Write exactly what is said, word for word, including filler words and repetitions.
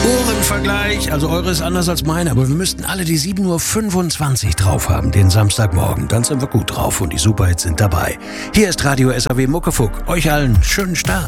Uhrenvergleich, also eure ist anders als meine, aber wir müssten alle die sieben Uhr fünfundzwanzig drauf haben, den Samstagmorgen. Dann sind wir gut drauf und die Superhits sind dabei. Hier ist Radio S A W Muckefuck. Euch allen schönen Start.